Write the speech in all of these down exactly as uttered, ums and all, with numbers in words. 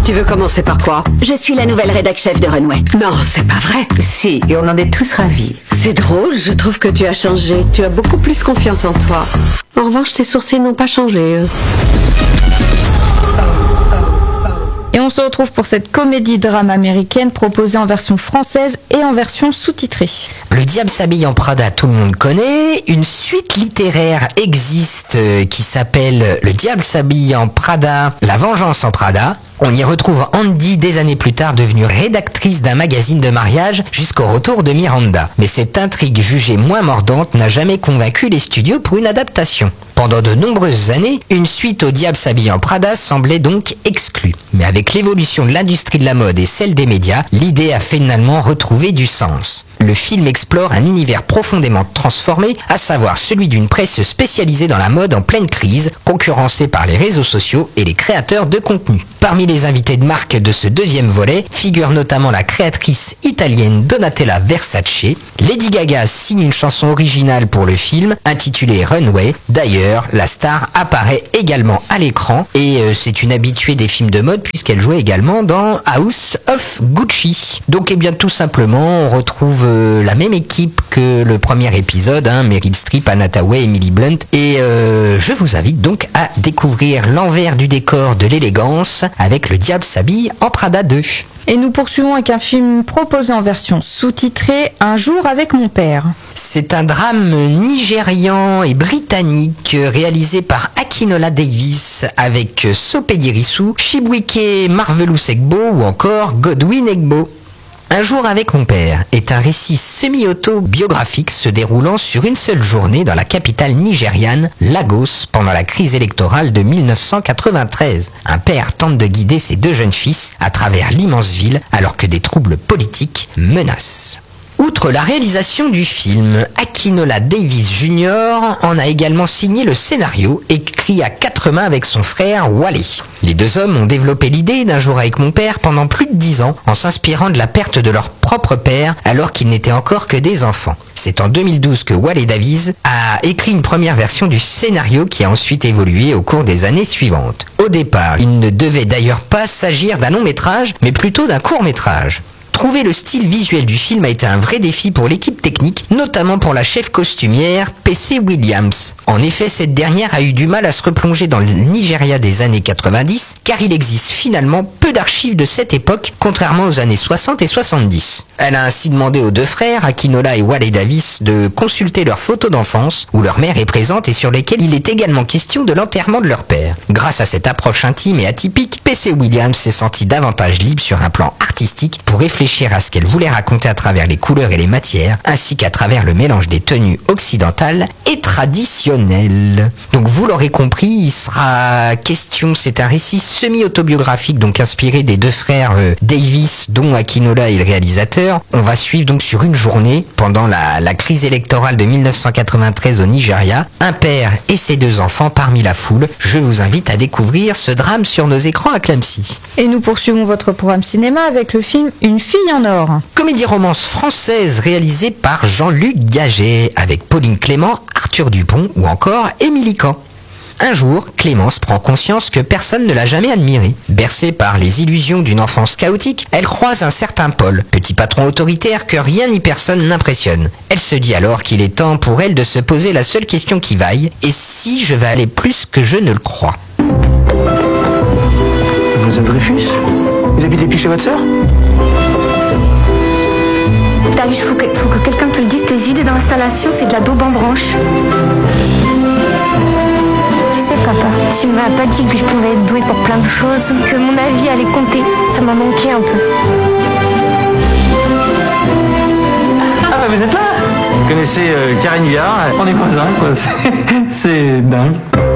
Tu veux commencer par quoi? Je suis la nouvelle rédac chef de Runway. Non, c'est pas vrai. Si, et on en est tous ravis. C'est drôle, je trouve que tu as changé. Tu as beaucoup plus confiance en toi. En revanche, tes sourcils n'ont pas changé. Et on se retrouve pour cette comédie-drame américaine proposée en version française et en version sous-titrée. Le diable s'habille en Prada, tout le monde connaît. Une suite littéraire existe euh, qui s'appelle Le diable s'habille en Prada, La vengeance en Prada. On y retrouve Andy des années plus tard devenue rédactrice d'un magazine de mariage jusqu'au retour de Miranda. Mais cette intrigue jugée moins mordante n'a jamais convaincu les studios pour une adaptation. Pendant de nombreuses années, une suite au diable s'habille en Prada semblait donc exclue. Mais avec l'évolution de l'industrie de la mode et celle des médias, l'idée a finalement retrouvé du sens. Le film explore un univers profondément transformé, à savoir celui d'une presse spécialisée dans la mode en pleine crise, concurrencée par les réseaux sociaux et les créateurs de contenu. Parmi les invités de marque de ce deuxième volet figure notamment la créatrice italienne Donatella Versace. Lady Gaga signe une chanson originale pour le film, intitulée Runway. D'ailleurs, la star apparaît également à l'écran et euh, c'est une habituée des films de mode puisqu'elle jouait également dans House of Gucci. Donc eh bien tout simplement, on retrouve euh, la même équipe que le premier épisode, hein, Meryl Streep, Anna Hathaway, Emily Blunt. Et euh, je vous invite donc à découvrir l'envers du décor de l'élégance avec Le diable s'habille en Prada deux. Et nous poursuivons avec un film proposé en version sous-titrée, Un jour avec mon père. C'est un drame nigérian et britannique réalisé par Akinola Davis avec Sope Dirisu, Chibuike Marvelous Egbo ou encore Godwin Egbo. Un jour avec mon père est un récit semi-autobiographique se déroulant sur une seule journée dans la capitale nigériane, Lagos, pendant la crise électorale de mille neuf cent quatre-vingt-treize. Un père tente de guider ses deux jeunes fils à travers l'immense ville alors que des troubles politiques menacent. Outre la réalisation du film, Akinola Davis junior en a également signé le scénario, écrit à quatre mains avec son frère Wale. Les deux hommes ont développé l'idée d'Un jour avec mon père pendant plus de dix ans, en s'inspirant de la perte de leur propre père alors qu'ils n'étaient encore que des enfants. C'est en deux mille douze que Wale Davis a écrit une première version du scénario qui a ensuite évolué au cours des années suivantes. Au départ, il ne devait d'ailleurs pas s'agir d'un long métrage, mais plutôt d'un court métrage. Trouver le style visuel du film a été un vrai défi pour l'équipe technique, notamment pour la chef costumière P C Williams. En effet, cette dernière a eu du mal à se replonger dans le Nigeria des années quatre-vingt-dix, car il existe finalement peu d'archives de cette époque, contrairement aux années soixante et soixante-dix. Elle a ainsi demandé aux deux frères, Akinola et Wale Davis, de consulter leurs photos d'enfance, où leur mère est présente et sur lesquelles il est également question de l'enterrement de leur père. Grâce à cette approche intime et atypique, P C Williams s'est senti davantage libre sur un plan artistique pour réfléchir à ce qu'elle voulait raconter à travers les couleurs et les matières, ainsi qu'à travers le mélange des tenues occidentales et traditionnelles. Donc vous l'aurez compris, il sera question, c'est un récit semi-autobiographique, donc inspiré des deux frères euh, Davis, dont Akinola est le réalisateur. On va suivre donc sur une journée, pendant la, la crise électorale de mille neuf cent quatre-vingt-treize au Nigeria, un père et ses deux enfants parmi la foule. Je vous invite à découvrir ce drame sur nos écrans à Clamcy. Et nous poursuivons votre programme cinéma avec le film Une fille en or. Comédie-romance française réalisée par Jean-Luc Gaget avec Pauline Clément, Arthur Dupont ou encore Émilie Kahn. Un jour, Clémence prend conscience que personne ne l'a jamais admirée. Bercée par les illusions d'une enfance chaotique, elle croise un certain Paul, petit patron autoritaire que rien ni personne n'impressionne. Elle se dit alors qu'il est temps pour elle de se poser la seule question qui vaille, et si je vais aller plus que je ne le crois. Mademoiselle Dreyfus, vous habitez plus chez votre sœur? T'as vu, faut que, faut que quelqu'un te le dise, tes idées d'installation, c'est de la daube en branche. Tu sais, papa, tu m'as pas dit que je pouvais être douée pour plein de choses, que mon avis allait compter. Ça m'a manqué un peu. Ah bah vous êtes là? Vous connaissez euh, Karine Viard? On est voisins, quoi. C'est dingue.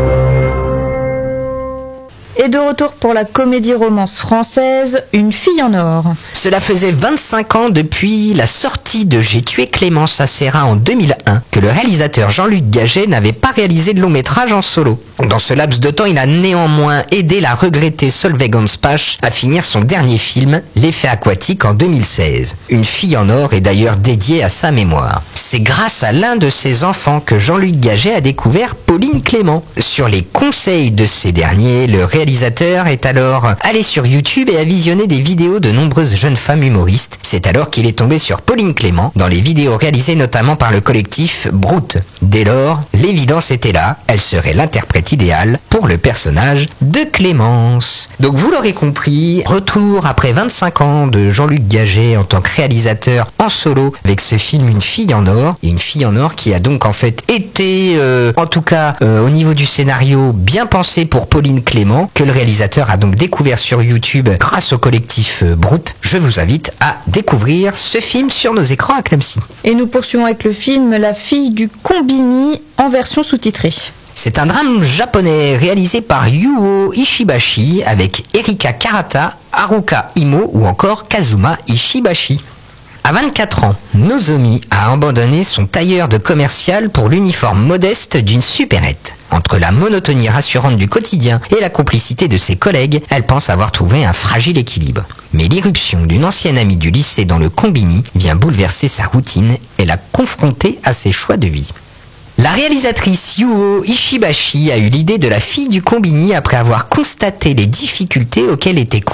Et de retour pour la comédie-romance française, Une fille en or. Cela faisait vingt-cinq ans depuis la sortie de J'ai tué Clémence à Serra en deux mille un que le réalisateur Jean-Luc Gaget n'avait pas réalisé de long métrage en solo. Dans ce laps de temps, il a néanmoins aidé la regrettée Solveig Hanspach à finir son dernier film, L'effet aquatique, en deux mille seize. Une fille en or est d'ailleurs dédiée à sa mémoire. C'est grâce à l'un de ses enfants que Jean-Luc Gaget a découvert Pauline Clément. Sur les conseils de ces derniers, le réalisateur réalisateur est alors allé sur YouTube et a visionné des vidéos de nombreuses jeunes femmes humoristes. C'est alors qu'il est tombé sur Pauline Clément dans les vidéos réalisées notamment par le collectif Brute. Dès lors, l'évidence était là, elle serait l'interprète idéale pour le personnage de Clémence. Donc vous l'aurez compris, retour après vingt-cinq ans de Jean-Luc Gaget en tant que réalisateur en solo avec ce film Une fille en or, et une fille en or qui a donc en fait été, euh, en tout cas euh, au niveau du scénario, bien pensé pour Pauline Clément, que le réalisateur a donc découvert sur YouTube grâce au collectif euh, Brute. Je vous invite à découvrir ce film sur nos écrans à Clemcy. Et nous poursuivons avec le film La fille du Combini en version sous-titrée. C'est un drame japonais réalisé par Yuo Ishibashi avec Erika Karata, Haruka Imo ou encore Kazuma Ishibashi. À vingt-quatre ans, Nozomi a abandonné son tailleur de commercial pour l'uniforme modeste d'une supérette. Entre la monotonie rassurante du quotidien et la complicité de ses collègues, elle pense avoir trouvé un fragile équilibre. Mais l'irruption d'une ancienne amie du lycée dans le combini vient bouleverser sa routine et la confronter à ses choix de vie. La réalisatrice Yuo Ishibashi a eu l'idée de La fille du combini après avoir constaté les difficultés auxquelles était